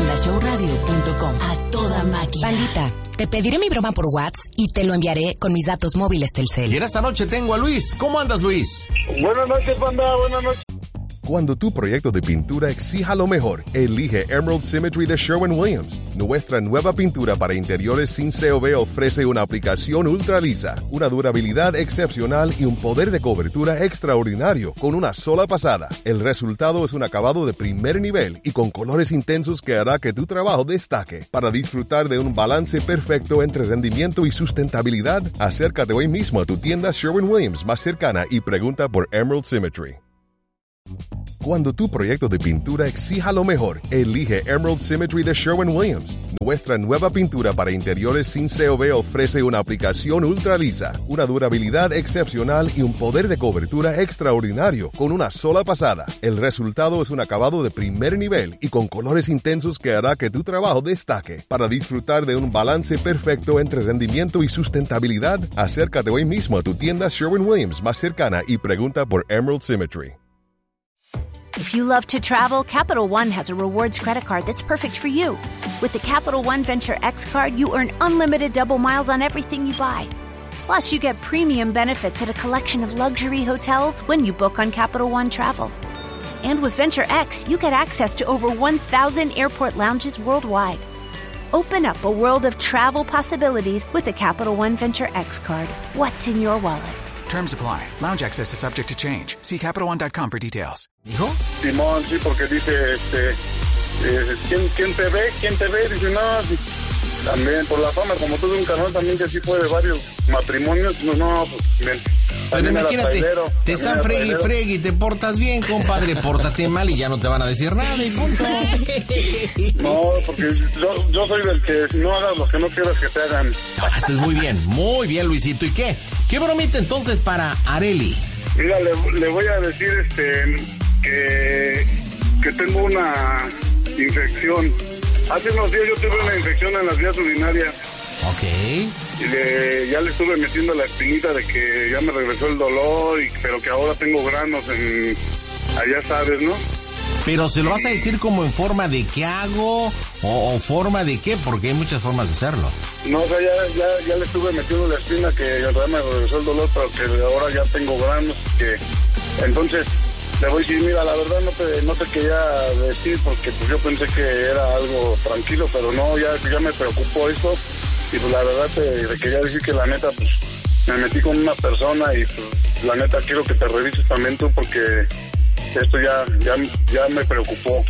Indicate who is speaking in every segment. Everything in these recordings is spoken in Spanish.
Speaker 1: tiendashowradio.com. A toda máquina.
Speaker 2: Pandita, te pediré mi broma por WhatsApp y te lo enviaré con mis datos móviles Telcel.
Speaker 3: Y en esta noche tengo a Luis. ¿Cómo andas, Luis?
Speaker 4: Buenas noches, Panda. Buenas noches.
Speaker 5: Cuando tu proyecto de pintura exija lo mejor, elige Emerald Symmetry de Sherwin-Williams. Nuestra nueva pintura para interiores sin COV ofrece una aplicación ultra lisa, una durabilidad excepcional y un poder de cobertura extraordinario con una sola pasada. El resultado es un acabado de primer nivel y con colores intensos que hará que tu trabajo destaque. Para disfrutar de un balance perfecto entre rendimiento y sustentabilidad, acércate hoy mismo a tu tienda Sherwin-Williams más cercana y pregunta por Emerald Symmetry. Cuando tu proyecto de pintura exija lo mejor, elige Emerald Symmetry de Sherwin-Williams. Nuestra nueva pintura para interiores sin COV ofrece una aplicación ultra lisa, una durabilidad excepcional y un poder de cobertura extraordinario con una sola pasada. El resultado es un acabado de primer nivel y con colores intensos que hará que tu trabajo destaque. Para disfrutar de un balance perfecto entre rendimiento y sustentabilidad, acércate hoy mismo a tu tienda Sherwin-Williams más cercana y pregunta por Emerald Symmetry.
Speaker 6: If you love to travel, Capital One has a rewards credit card that's perfect for you. With the Capital One Venture X card, you earn unlimited double miles on everything you buy. Plus, you get premium benefits at a collection of luxury hotels when you book on Capital One Travel. And with Venture X, you get access to over 1,000 airport lounges worldwide. Open up a world of travel possibilities with the Capital One Venture X card. What's in your wallet?
Speaker 7: Terms apply. Lounge access is subject to change. See CapitalOne.com for details.
Speaker 3: ¿Dijo?
Speaker 4: Simón, sí, porque dice, ¿quién te ve? ¿Quién te ve? Dice, no, también por la fama, como tú de un canal también que sí fue de varios matrimonios, no, pues, bien.
Speaker 3: Pero imagínate, te están fregue y te portas bien, compadre, pórtate mal y ya no te van a decir nada y punto.
Speaker 4: No, porque yo soy del que no hagas lo que no quieras que te hagan.
Speaker 3: Haces muy bien, Luisito. ¿Y qué? ¿Qué bromita entonces para Areli?
Speaker 4: Mira, le voy a decir que tengo una infección. Hace unos días yo tuve una infección en las vías urinarias.
Speaker 3: Ok.
Speaker 4: Y ya le estuve metiendo la espinita de que ya me regresó el dolor, pero que ahora tengo granos allá sabes, ¿no?
Speaker 3: Pero ¿se lo vas a decir como en forma de qué hago o forma de qué? Porque hay muchas formas de hacerlo.
Speaker 4: No, o sea, ya le estuve metiendo la espina que en realidad me regresó el dolor, pero que ahora ya tengo granos. Entonces le voy a decir, mira, la verdad no te quería decir porque pues yo pensé que era algo tranquilo, pero no, ya me preocupó esto. Y pues la verdad te quería decir que la neta, pues me metí con una persona y pues la neta quiero que te revises también tú porque esto ya me preocupó.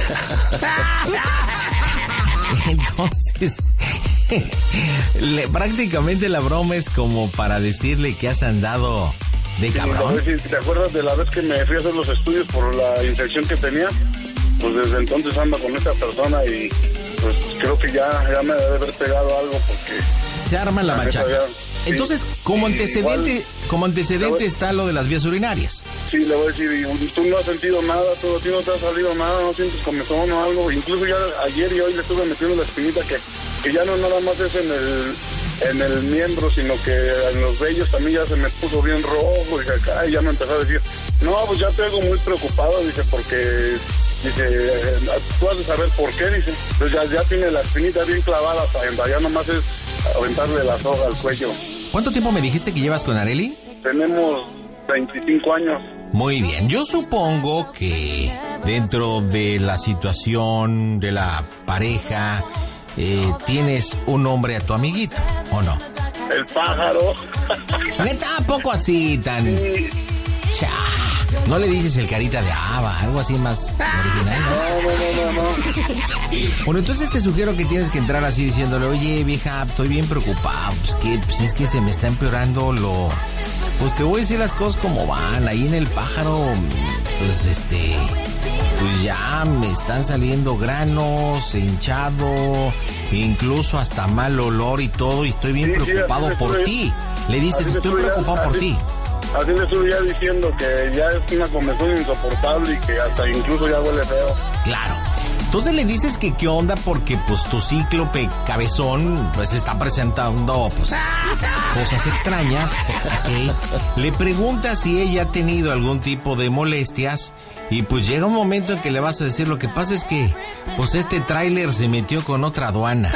Speaker 3: Entonces, prácticamente la broma es como para decirle que has andado de cabrón.
Speaker 4: Sí, ¿te acuerdas de la vez que me fui a hacer los estudios por la infección que tenía? Pues desde entonces ando con esta persona y pues creo que ya me debe haber pegado algo porque
Speaker 3: se arma la machaca. Entonces, como antecedente
Speaker 4: igual,
Speaker 3: está lo de las vías urinarias.
Speaker 4: Sí, le voy a decir, tú no has sentido nada, a ti no te ha salido nada, no sientes comezón o algo. Incluso ya ayer y hoy le estuve metiendo la espinita que ya no nada más es en el miembro, sino que en los vellos también ya se me puso bien rojo. Dije, acá, y ya me empezó a decir, no, pues ya te hago muy preocupado, dice, porque... Dice, tú has de saber por qué, dice. Entonces ya tiene la espinita bien clavada, ya nomás es aventarle la soga al cuello.
Speaker 3: ¿Cuánto tiempo me dijiste que llevas con Areli?
Speaker 4: Tenemos 25 años.
Speaker 3: Muy bien, yo supongo que dentro de la situación de la pareja tienes un nombre a tu amiguito, ¿o no?
Speaker 4: El pájaro.
Speaker 3: Neta, poco así tan...
Speaker 4: Sí.
Speaker 3: Ya. No le dices el carita de haba, algo así más original, ¿no?
Speaker 4: No.
Speaker 3: Bueno, entonces te sugiero que tienes que entrar así diciéndole, oye, vieja, estoy bien preocupado, pues es que se me está empeorando pues te voy a decir las cosas como van, ahí en el pájaro, pues ya me están saliendo granos, hinchado, incluso hasta mal olor y todo, y estoy bien preocupado por ti. Le dices, estoy preocupado por ti.
Speaker 4: Así le estuve ya diciendo que ya es una comezón insoportable y que hasta incluso ya huele feo.
Speaker 3: Claro. Entonces le dices que qué onda porque pues tu cíclope cabezón pues está presentando pues cosas extrañas, ¿ok? Le preguntas si ella ha tenido algún tipo de molestias y pues llega un momento en que le vas a decir lo que pasa es que pues este tráiler se metió con otra aduana.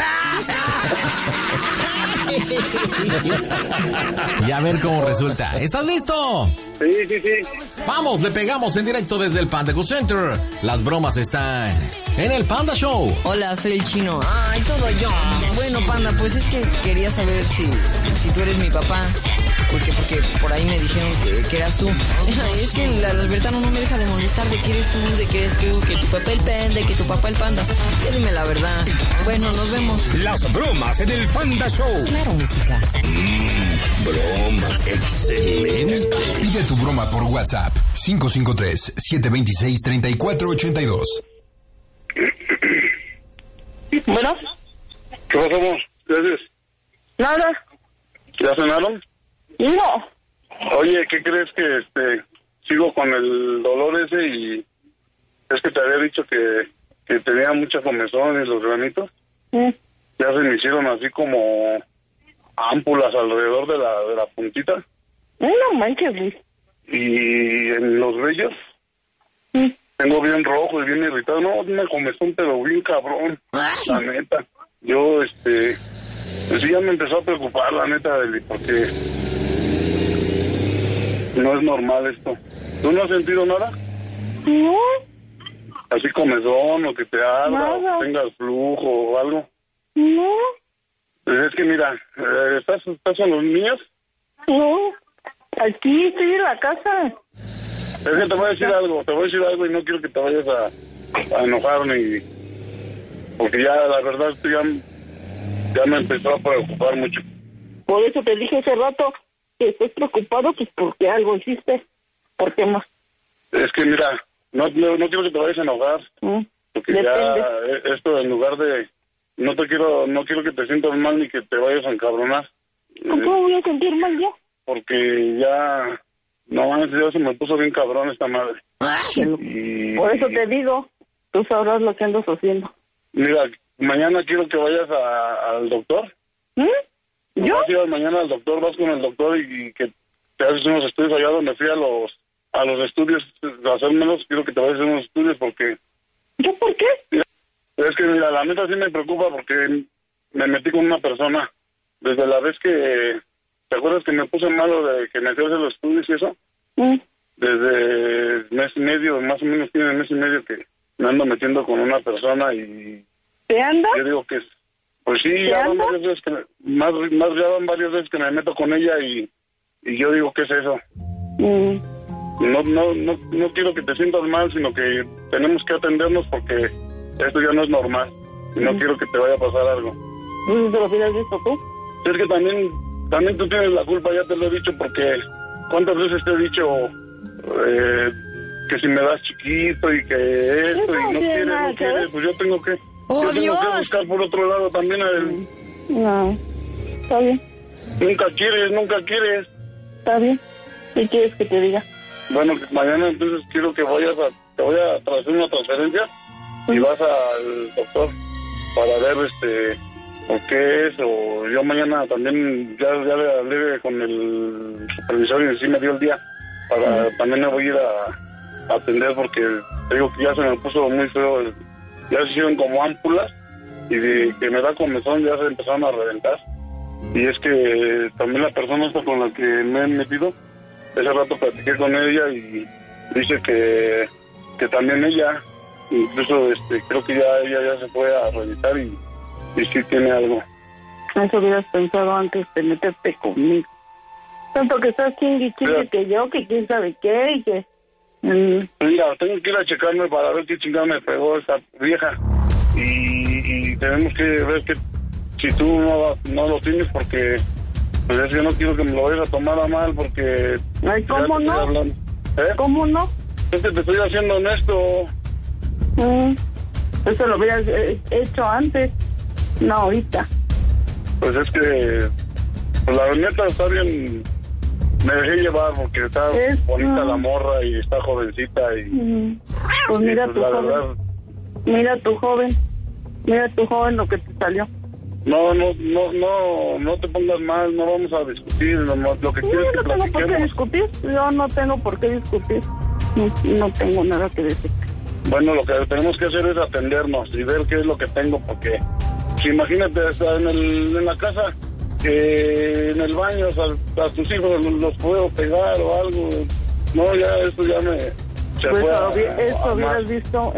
Speaker 3: Y a ver cómo resulta. ¿Estás listo?
Speaker 4: Sí.
Speaker 3: Vamos, le pegamos en directo desde el Panda Go Center. Las bromas están en el Panda Show.
Speaker 1: Hola, soy el Chino. Ay, todo yo. Bueno, Panda, pues es que quería saber si tú eres mi papá. Porque por ahí me dijeron que eras tú. Es que el Albertano no me deja de molestar de que eres tú, que tu papá el Panda, que tu papá el Panda. Ya dime la verdad. Bueno, nos vemos.
Speaker 8: Las bromas en el Panda Show.
Speaker 2: Claro, música.
Speaker 8: Bromas. Excelente.
Speaker 9: Pide tu broma por WhatsApp. 553-726-3482.
Speaker 10: Bueno.
Speaker 4: ¿Qué pasamos? ¿Qué haces?
Speaker 10: Nada.
Speaker 4: ¿Ya cenaron?
Speaker 10: No.
Speaker 4: Oye, ¿qué crees que sigo con el dolor ese y es que te había dicho que tenía mucha comezón y los granitos? Ya se me hicieron así como ámpulas alrededor de la puntita.
Speaker 10: No manches, Luis.
Speaker 4: Y en los vellos tengo bien rojo y bien irritado. No, una comezón pero bien cabrón. La neta. Yo, pues sí ya me empezó a preocupar, la neta, porque no es normal esto. ¿Tú no has sentido nada?
Speaker 10: No.
Speaker 4: Así comezón o que te arda
Speaker 10: Nada.
Speaker 4: o que tengas flujo o algo.
Speaker 10: No.
Speaker 4: Pues es que mira, ¿estás con los niños?
Speaker 10: No. Aquí estoy en la casa.
Speaker 4: Es que te voy a decir algo y no quiero que te vayas a enojar ni... Porque ya, la verdad, esto ya me empezó a preocupar mucho.
Speaker 10: Por eso te dije hace rato que estés preocupado, pues porque algo hiciste. ¿Por qué más?
Speaker 4: Es que mira, no quiero que te vayas a enojar. Porque
Speaker 10: Depende.
Speaker 4: ya esto en lugar de... No quiero que te sientas mal ni que te vayas a encabronar.
Speaker 10: ¿Cómo voy a sentir mal yo?
Speaker 4: Porque ya... No, ya se me puso bien cabrón esta madre. Y...
Speaker 10: Por eso te digo, tú sabrás lo que andas haciendo.
Speaker 4: Mira, mañana quiero que vayas al doctor.
Speaker 10: ¿Yo?
Speaker 4: Vas a ir mañana al doctor, vas con el doctor y que te haces unos estudios allá donde fui a los estudios, a hacérmelos. Quiero que te vayas a hacer unos estudios porque...
Speaker 10: ¿Yo por qué?
Speaker 4: Es que mira, la neta sí me preocupa porque me metí con una persona. Desde la vez que... ¿Te acuerdas que me puse malo de que me hacía hacer los estudios y eso? Desde mes y medio, más o menos tiene mes y medio que me ando metiendo con una persona y...
Speaker 10: ¿Te anda?
Speaker 4: Yo digo que... Pues sí, ya van varias veces que más ya van varias veces que me meto con ella y yo digo, ¿qué es eso? No quiero que te sientas mal, sino que tenemos que atendernos porque esto ya no es normal y no quiero que te vaya a pasar algo.
Speaker 10: ¿No te lo hubieras visto tú?
Speaker 4: Es que también tú tienes la culpa, ya te lo he dicho, porque ¿cuántas veces te he dicho que si me das chiquito y que esto y no quieres, pues yo tengo que...
Speaker 1: ¡Oh,
Speaker 4: yo tengo que buscar por otro lado también a él.
Speaker 10: No, está bien.
Speaker 4: Nunca quieres.
Speaker 10: Está bien. ¿Qué quieres que te diga?
Speaker 4: Bueno, mañana entonces quiero que te voy a hacer una transferencia y vas al doctor para ver por qué es, o yo mañana también ya le hablé con el supervisor y sí me dio el día para también me voy a ir a atender porque te digo que ya se me puso muy feo, ya se hicieron como ámpulas y de que me da comezón ya se empezaron a reventar. Y es que también la persona esta con la que me he metido, ese rato platiqué con ella y dice que también ella, incluso creo que ya ella ya se fue a revisar y sí tiene algo.
Speaker 10: Eso hubieras pensado antes de meterte conmigo. Tanto que estás chingue que yo, que quién sabe qué y que...
Speaker 4: Mira, tengo que ir a checarme para ver qué chingada me pegó esta vieja y tenemos que ver que si tú no lo tienes porque pues es que no quiero que me lo vayas a tomar a mal porque...
Speaker 10: Ay, ¿cómo no? ¿Cómo no?
Speaker 4: Es que te estoy haciendo honesto.
Speaker 10: Eso lo hubieras hecho antes, no ahorita.
Speaker 4: Pues es que pues la neta está bien, me dejé llevar porque está bonita la morra y está jovencita y...
Speaker 10: Pues mira,
Speaker 4: pues la verdad
Speaker 10: Mira tu joven lo que te salió.
Speaker 4: No te pongas mal, no vamos a discutir, lo que quieres que
Speaker 10: no tengo por qué discutir, yo no tengo por qué discutir, no tengo nada que decir.
Speaker 4: Bueno, lo que tenemos que hacer es atendernos y ver qué es lo que tengo, porque si imagínate, estar en la casa, en el baño, a tus hijos los puedo pegar o algo, no, ya esto ya se
Speaker 10: pues
Speaker 4: fue
Speaker 10: eso hubieras visto.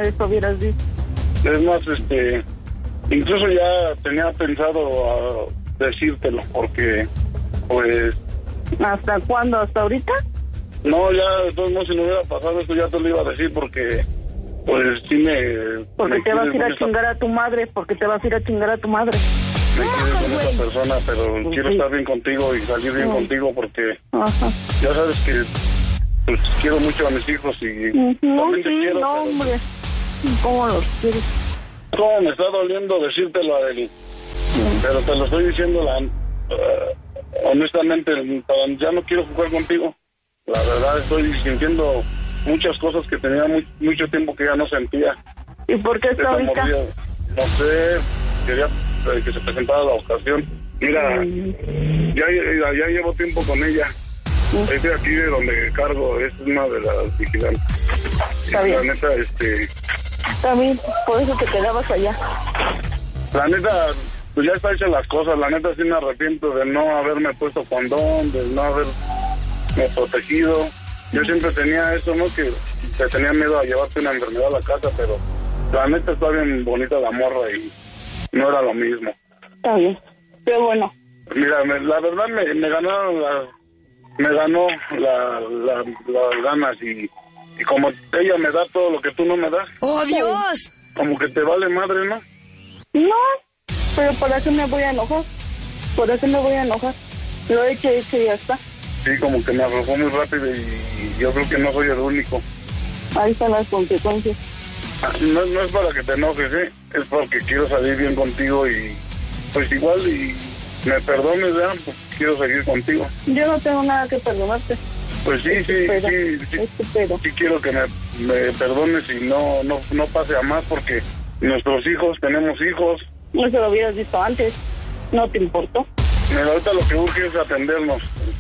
Speaker 4: Es más, incluso ya tenía pensado decírtelo, porque, pues...
Speaker 10: ¿Hasta cuándo? ¿Hasta ahorita?
Speaker 4: No, ya, de todos modos, si no hubiera pasado esto, ya te lo iba a decir, porque, pues, sí
Speaker 10: Porque te vas a ir a chingar a tu madre,
Speaker 4: Me quedé con esa persona, pero quiero estar bien contigo y salir bien contigo, porque ya sabes que, pues, quiero mucho a mis hijos y... también te quiero,
Speaker 10: no, hombre. ¿Cómo los quieres?
Speaker 4: ¿Cómo me está doliendo decírtelo a él? Pero te lo estoy diciendo honestamente, ya no quiero jugar contigo. La verdad, estoy sintiendo muchas cosas que tenía mucho tiempo que ya no sentía.
Speaker 10: ¿Y por qué está ahorita?
Speaker 4: No sé, quería que se presentara la ocasión. Mira, ya llevo tiempo con ella. Es de aquí de donde cargo, es una de las vigilantes.
Speaker 10: Está bien.
Speaker 4: La neta,
Speaker 10: Está bien, por eso te quedabas allá.
Speaker 4: La neta, pues ya está hecha las cosas. La neta sí me arrepiento de no haberme puesto condón, de no haberme protegido. Yo siempre tenía eso, ¿no? Que te tenía miedo a llevarte una enfermedad a la casa, pero la neta está bien bonita la morra y no era lo mismo.
Speaker 10: Está bien, pero bueno.
Speaker 4: Mira, la verdad me ganó las ganas y como ella me da todo lo que tú no me das.
Speaker 1: ¡Oh, Dios!
Speaker 4: Como que te vale madre, ¿no?
Speaker 10: No, pero ¿para qué me voy a enojar? Lo he hecho y ya está.
Speaker 4: Sí, como que me arrojó muy rápido y yo creo que no soy el único.
Speaker 10: Ahí están las consecuencias.
Speaker 4: No es para que te enojes, es porque quiero salir bien contigo y pues igual y me perdones, ¿verdad? Pues quiero seguir contigo.
Speaker 10: Yo no tengo nada que perdonarte.
Speaker 4: Pues sí quiero que me perdones y no pase a más, porque nuestros hijos, tenemos hijos.
Speaker 10: Eso lo hubieras visto antes, no te importó.
Speaker 4: Mira, ahorita lo que urge es atendernos.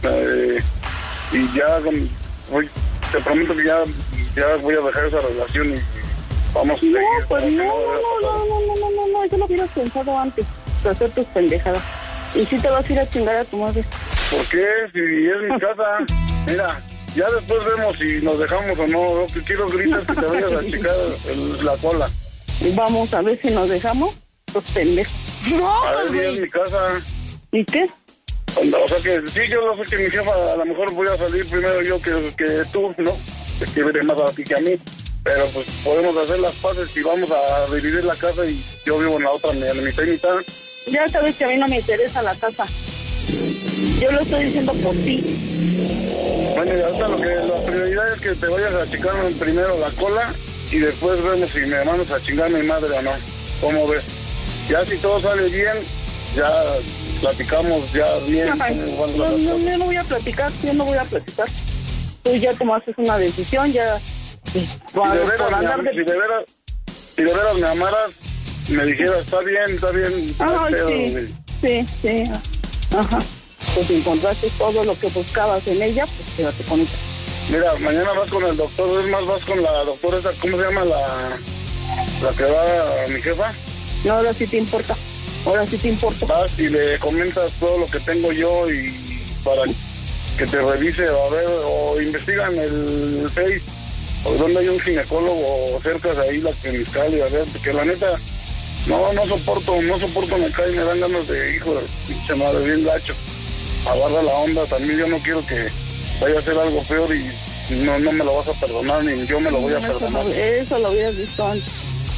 Speaker 4: Y ya te prometo que ya voy a dejar esa relación y vamos a seguir.
Speaker 10: No, pues no, yo lo hubieras pensado antes de hacer tus pendejadas. Y si te vas a ir a chingar a tu madre.
Speaker 4: ¿Por qué? Si es mi casa. Mira, ya después vemos si nos dejamos o no. Lo que quiero gritar es que te vayas a chingar la cola.
Speaker 10: Vamos a ver si nos dejamos. Los pendejos.
Speaker 1: No,
Speaker 4: a ver, ya es mi casa.
Speaker 10: ¿Y qué?
Speaker 4: O sea que sí, yo lo sé que mi jefa, a lo mejor voy a salir primero yo que tú, ¿no? Que quiere más a ti que a mí. Pero pues podemos hacer las paces y vamos a dividir la casa y yo vivo en la otra, en mitad y mitad.
Speaker 10: Ya sabes que a mí no me interesa la casa. Yo lo estoy diciendo por ti.
Speaker 4: Bueno, y ahorita la prioridad es que te vayas a chingar primero la cola y después vemos si me mandas a chingar mi madre o no. ¿Cómo ves? Ya si todo sale bien, ya platicamos ya bien.
Speaker 10: Yo no voy a platicar, Tú ya tomaste una decisión, ya...
Speaker 4: Si de veras me amaras, me dijeras, está bien.
Speaker 10: Sí. Ajá. Pues si encontraste todo lo que buscabas en ella, pues quédate con ella.
Speaker 4: Mira, mañana vas con el doctor, es más, vas con la doctora esa, ¿cómo se llama la que va a mi jefa?
Speaker 10: No, ahora sí te importa.
Speaker 4: Vas y le comentas todo lo que tengo yo y para que te revise, a ver, o investigan el Face, o donde hay un ginecólogo cerca de ahí, la clinical, y a ver, porque la neta, no soporto, me cae, me dan ganas de, hijo de pinche madre, bien gacho. Agarra la onda, también yo no quiero que vaya a hacer algo peor y no me lo vas a perdonar, ni yo me lo voy a perdonar.
Speaker 10: Eso lo hubieras visto antes.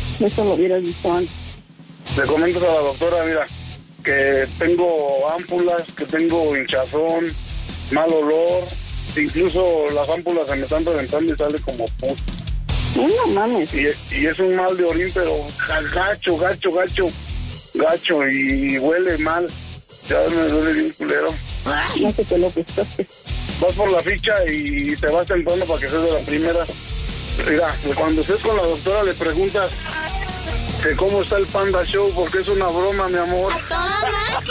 Speaker 4: Le comentas a la doctora, mira, que tengo ámpulas, que tengo hinchazón, mal olor, incluso las ámpulas se me están reventando y sale como pus.
Speaker 10: No mames.
Speaker 4: Y es un mal de orín, pero gacho y huele mal. Ya me duele bien culero.
Speaker 10: No sé qué lo que estás.
Speaker 4: Vas por la ficha y te vas temprano para que seas de la primera. Mira, cuando estés con la doctora le preguntas que cómo está el Panda Show, porque es una broma, mi amor.